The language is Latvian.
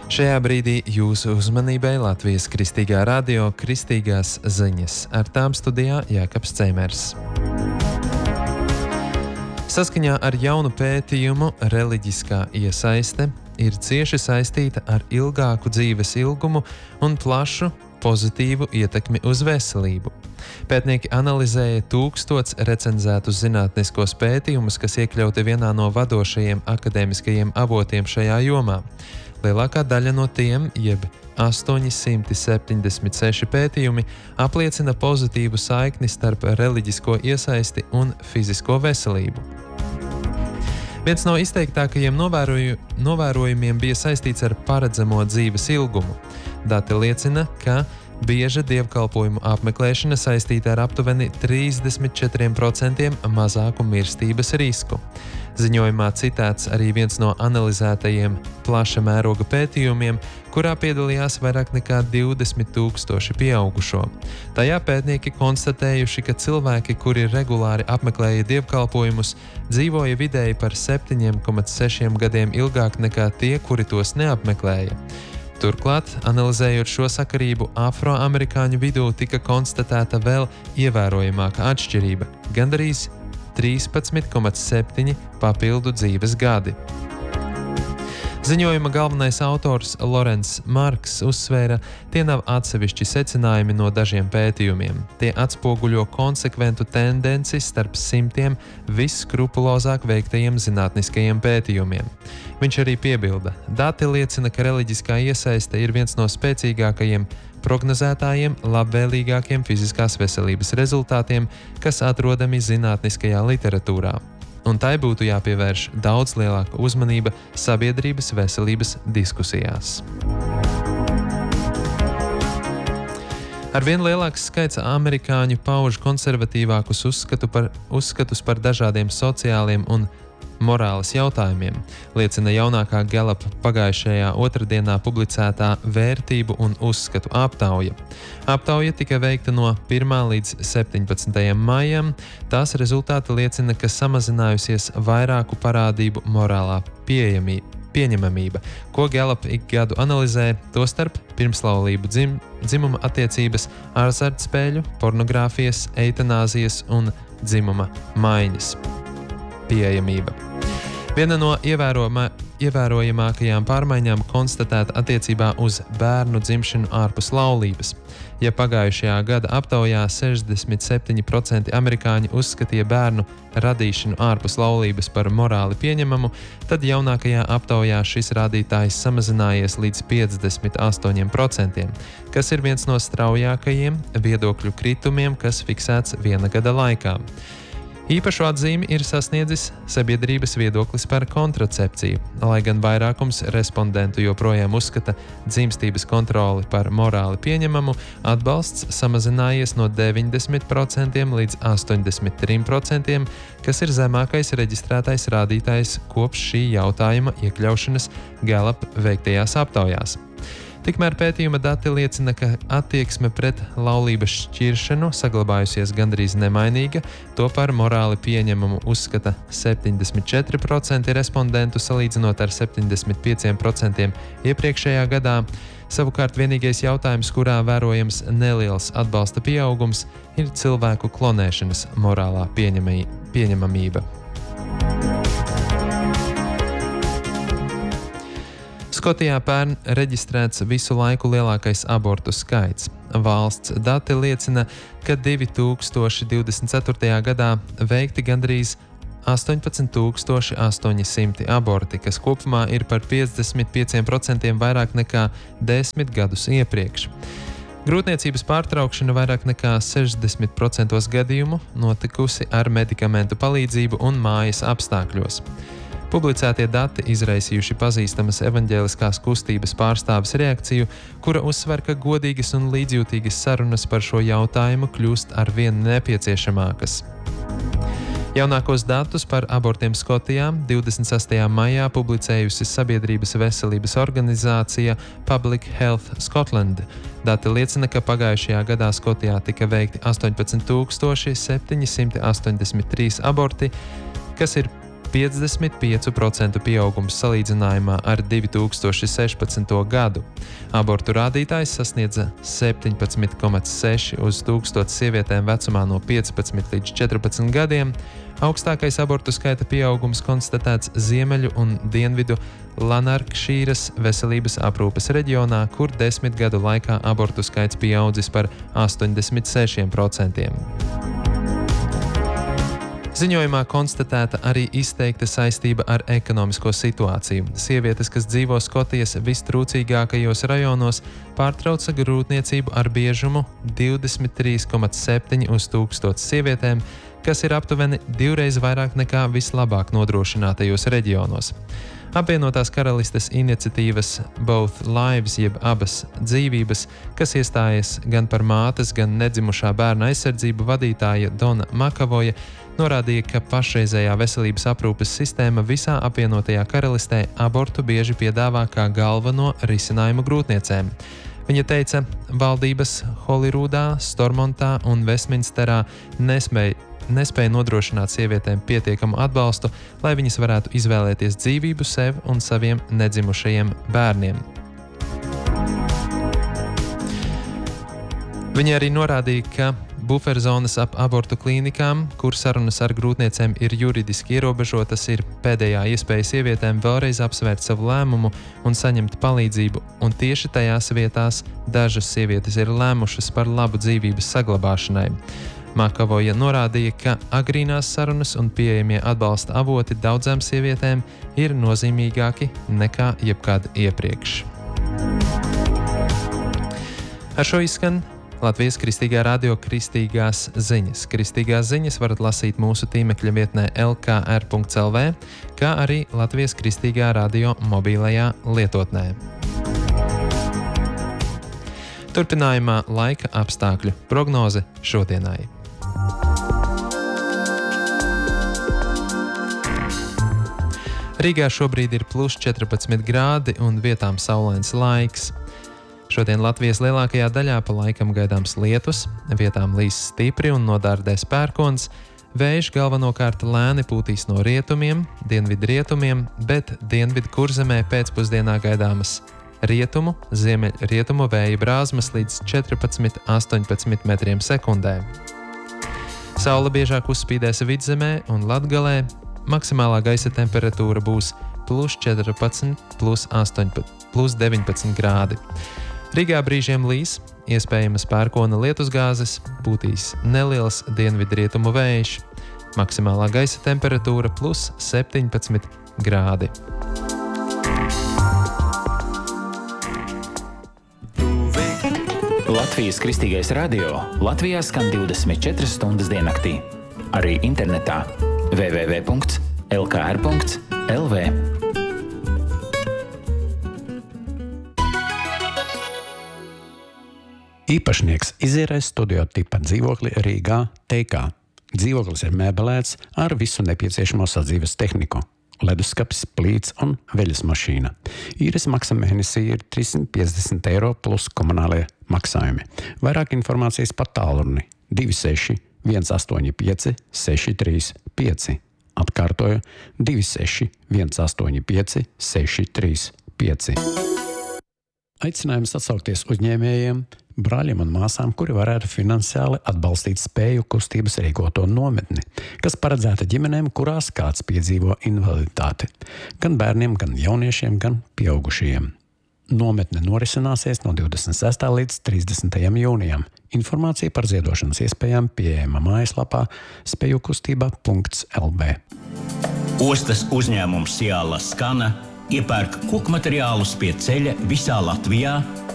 Šajā brīdī jūsu uzmanībai Latvijas Kristīgā radio Kristīgās ziņas. Ar tām studijā Jākaps Ceimers. Saskaņā ar jaunu pētījumu reliģiskā iesaiste ir cieši saistīta ar ilgāku dzīves ilgumu un plašu pozitīvu ietekmi uz veselību. Pētnieki analizēja 1000 recenzētus zinātniskos pētījumus, kas iekļauti vienā no vadošajiem akadēmiskajiem avotiem šajā jomā. Lielākā daļa no tiem, jeb 876 pētījumi, apliecina pozitīvu saikni starp reliģisko iesaisti un fizisko veselību. Viens no izteiktākajiem novērojumiem bija saistīts ar paredzamo dzīves ilgumu. Dati liecina, ka bieža dievkalpojumu apmeklēšana saistīta ar aptuveni 34% mazāku mirstības risku. Ziņojumā citēts arī viens no analizētajiem plaša mēroga pētījumiem, kurā piedalījās vairāk nekā 20 000 pieaugušo. Tajā pētnieki konstatējuši, ka cilvēki, kuri regulāri apmeklēja dievkalpojumus, dzīvoja vidēji par 7,6 gadiem ilgāk nekā tie, kuri tos neapmeklēja. Turklāt, analizējot šo sakarību, afroamerikāņu vidū tika konstatēta vēl ievērojamāka atšķirība – gandrīz 13,7 papildu dzīves gadi. Ziņojuma galvenais autors Lorents Marks uzsvēra, tie nav atsevišķi secinājumi no dažiem pētījumiem. Tie atspoguļo konsekventu tendenci starp simtiem visskrupulozāk veiktajiem zinātniskajiem pētījumiem. Viņš arī piebilda, dati liecina, ka reliģiskā iesaiste ir viens no spēcīgākajiem prognozētājiem labvēlīgākiem fiziskās veselības rezultātiem, kas atrodami zinātniskajā literatūrā. Un tai būtu jāpievērš daudz lielāka uzmanība sabiedrības veselības diskusijās. Arvien lielāks skaits amerikāņu pauž konservatīvākus uzskatus par dažādiem sociāliem un morāles jautājumiem, liecina jaunākā Gallup pagājušajā otrdienā publicētā vērtību un uzskatu aptauja. Aptauja tika veikta no 1. līdz 17. maijam. Tās rezultāti liecina, ka samazinājusies vairāku parādību morālā pieņemamība, ko Gallup ik gadu analizē, tostarp pirmslaulību dzimuma attiecības, azartspēļu, pornogrāfijas, eitanāzijas un dzimuma maiņas pieejamība. Viena no ievērojamākajām pārmaiņām konstatēta attiecībā uz bērnu dzimšanu ārpus laulības. Ja pagājušajā gada aptaujā 67% amerikāņi uzskatīja bērnu radīšanu ārpus laulības par morāli pieņemamu, tad jaunākajā aptaujā šis rādītājs samazinājies līdz 58%, kas ir viens no straujākajiem viedokļu kritumiem, kas fiksēts viena gada laikā. Īpašu atzīmi ir sasniedzis sabiedrības viedoklis par kontracepciju, lai gan vairākums respondentu joprojām uzskata dzimstības kontroli par morāli pieņemamu, atbalsts samazinājies no 90% līdz 83%, kas ir zemākais reģistrētais rādītājs kopš šī jautājuma iekļaušanas Gallup veiktajās aptaujās. Tikmēr pētījuma dati liecina, ka attieksme pret laulības šķiršanu saglabājusies gandrīz nemainīga, to par morāli pieņemamu uzskata 74% respondentu salīdzinot ar 75% iepriekšējā gadā. Savukārt vienīgais jautājums, kurā vērojams neliels atbalsta pieaugums, ir cilvēku klonēšanas morālā pieņemamība. Skotijā pērn reģistrēts visu laiku lielākais abortu skaits. Valsts dati liecina, ka 2024. gadā veikti gandrīz 18,800 aborti, kas kopumā ir par 55% vairāk nekā 10 gadus iepriekš. Grūtniecības pārtraukšana vairāk nekā 60% gadījumu notikusi ar medikamentu palīdzību un mājas apstākļos. Publicētie dati izraisījuši pazīstamas evaņģēliskās kustības pārstāves reakciju, kura uzsver, ka godīgas un līdzjūtīgas sarunas par šo jautājumu kļūst arvien nepieciešamākas. Jaunākos datus par abortiem Skotijā 26. maijā publicējusi Sabiedrības veselības organizācija Public Health Scotland. Dati liecina, ka pagājušajā gadā Skotijā tika veikti 18,783 aborti, kas ir 55% pieaugums salīdzinājumā ar 2016. gadu. Abortu rādītājs sasniedza 17,6 uz 1000 sievietēm vecumā no 15 līdz 14 gadiem. Augstākais abortu skaita pieaugums konstatēts Ziemeļu un Dienvidu Lanarkšīras veselības aprūpes reģionā, kur 10 gadu laikā abortu skaits pieaudzis par 86%. Ziņojumā konstatēta arī izteikta saistība ar ekonomisko situāciju. Sievietes, kas dzīvo Skotijas vistrūcīgākajos rajonos, pārtrauca grūtniecību ar biežumu 23,7 uz 1000 sievietēm, kas ir aptuveni 2 reizes vairāk nekā vislabāk nodrošinātajos reģionos. Apvienotās karalistes iniciatīvas Both Lives, jeb abas dzīvības, kas iestājas gan par mātes, gan nedzimušā bērna aizsardzību vadītāja Dona Makavoja, norādīja, ka pašreizējā veselības aprūpes sistēma visā apvienotajā karalistē abortu bieži piedāvā kā galveno risinājumu grūtniecēm. Viņa teica, valdības Hollirūdā, Stormontā un Vestminsterā nespēja nodrošināt sievietēm pietiekamu atbalstu, lai viņas varētu izvēlēties dzīvību sev un saviem nedzimušajiem bērniem. Viņa arī norādīja, ka buferzonas ap abortu klīnikām, kur sarunas ar grūtniecēm ir juridiski ierobežotas, ir pēdējā iespēja sievietēm vēlreiz apsvērt savu lēmumu un saņemt palīdzību, un tieši tajās vietās dažas sievietes ir lēmušas par labu dzīvības saglabāšanai. Makavoja norādīja, ka agrīnās sarunas un pieejamie atbalsta avoti daudzām sievietēm ir nozīmīgāki nekā jebkad iepriekš. Ar šo izskan Latvijas Kristīgā radio kristīgās ziņas. Kristīgās ziņas varat lasīt mūsu tīmekļa vietnē lkr.lv, kā arī Latvijas Kristīgā radio mobilajā lietotnē. Turpinājumā laika apstākļu prognoze šodienai. Rīgā šobrīd ir +14 grādi un vietām saulains laiks. Šodien Latvijas lielākajā daļā pa laikam gaidāms lietus, vietām līs stipri un nodārdēs pērkons. Vējš galvenokārt lēni pūtīs no rietumiem, dienvidrietumiem, bet dienvidu kurzemē pēcpusdienā gaidāmas rietumu, ziemeļrietumu vēja brāzmas līdz 14–18 metriem sekundē. Saule biežāk uzspīdēs Vidzemē un Latgalē. Maksimālā gaisa temperatūra būs +14, +19 grādi. Rīgā brīžiem līs, iespējamas pērkona lietusgāzes, būtīs neliels dienvidrietumu vējš. Maksimālā gaisa temperatūra +17 grādi. Latvijas Kristīgais radio Latvijā skan 24 stundas diennaktī. Arī internetā www.lkr.lv. Īpašnieks izīrēs studio tipa dzīvokli Rīgā Teikā. Dzīvoklis ir mēbelēts ar visu nepieciešamo sadzīves tehniku. Leduskapis, plīts un veļas mašīna. Īres maksa mēnesī ir 350 eiro plus komunālie maksājumi. Vairāk informācijas pa tālruni 26 185 635. Atkārtoju 26 185 635. Aicinājums atsaukties uzņēmējiem, brāļiem un māsām, kuri varētu finansiāli atbalstīt spēju kustības rīkoto nometni, kas paredzēta ģimenēm, kurās kāds piedzīvo invaliditāti. Gan bērniem, gan jauniešiem, gan pieaugušajiem. Nometne norisināsies no 26. līdz 30. jūnijam. Informācija par ziedošanas iespējām pieejama mājaslapā spējukustībā.lv. Ostas uzņēmums Ciala Skana iepērk kokmateriālus pie ceļa visā Latvijā